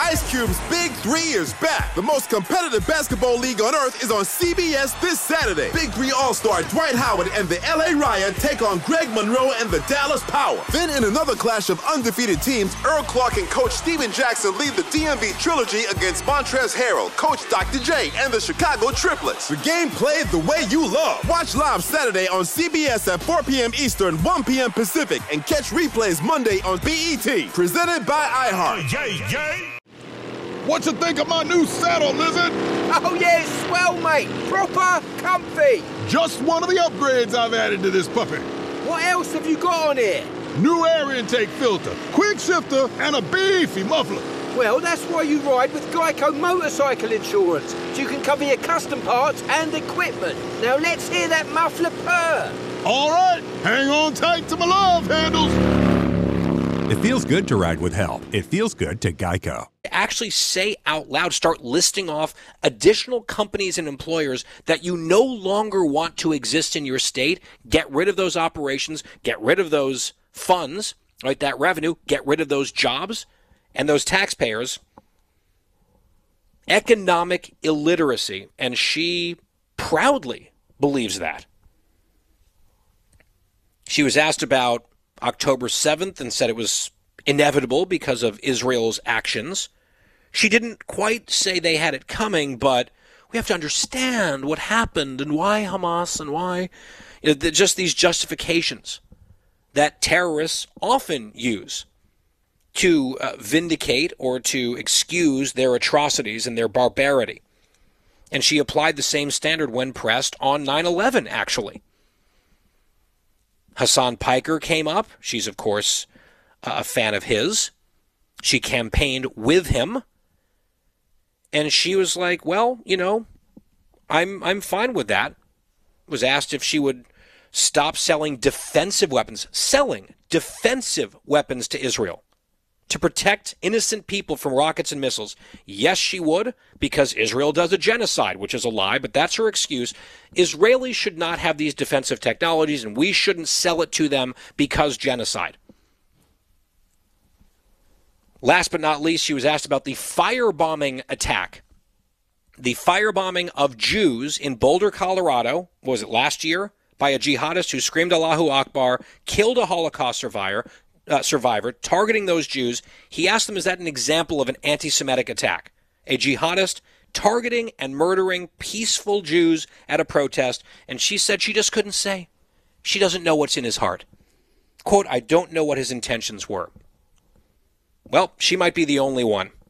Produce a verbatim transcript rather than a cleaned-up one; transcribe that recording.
Ice Cube's Big Three is back. The most competitive basketball league on earth is on C B S this Saturday. Big Three All-Star Dwight Howard and the L A Riot take on Greg Monroe and the Dallas Power. Then in another clash of undefeated teams, Earl Clark and Coach Steven Jackson lead the D M V Trilogy against Montrezl Harrell, Coach Doctor J, and the Chicago Triplets. The game played the way you love. Watch live Saturday on C B S at four p.m. Eastern, one p.m. Pacific, and catch replays Monday on B E T. Presented by iHeart. Yay, yay. What you think of my new saddle, Lizard? Oh, yeah, swell, mate. Proper comfy. Just one of the upgrades I've added to this puppy. What else have you got on here? New air intake filter, quick shifter, and a beefy muffler. Well, that's why you ride with Geico Motorcycle Insurance, so you can cover your custom parts and equipment. Now let's hear that muffler purr. All right, hang on tight to my love handles. It feels good to ride with help. It feels good to Geico. Actually say out loud, start listing off additional companies and employers that you no longer want to exist in your state. Get rid of those operations, get rid of those funds, right? That revenue, get rid of those jobs and those taxpayers. Economic illiteracy, and she proudly believes that. She was asked about October seventh and said it was inevitable because of Israel's actions. She didn't quite say they had it coming, but we have to understand what happened and why Hamas and why, you know, just these justifications that terrorists often use to uh, vindicate or to excuse their atrocities and their barbarity. And she applied the same standard when pressed on nine eleven, actually. Hassan Piker came up. She's, of course, a fan of his. She campaigned with him. And she was like, well, you know, I'm I'm fine with that. Was asked if she would stop selling defensive weapons, selling defensive weapons to Israel to protect innocent people from rockets and missiles. Yes, she would, because Israel does a genocide, which is a lie, but that's her excuse. Israelis should not have these defensive technologies, and we shouldn't sell it to them because genocide. Last but not least, she was asked about the firebombing attack. The firebombing of Jews in Boulder, Colorado, what was it, last year? By a jihadist who screamed Allahu Akbar, killed a Holocaust survivor, uh, survivor, targeting those Jews. He asked them, is that an example of an anti-Semitic attack? A jihadist targeting and murdering peaceful Jews at a protest, and she said she just couldn't say. She doesn't know what's in his heart. Quote, I don't know what his intentions were. Well, she might be the only one.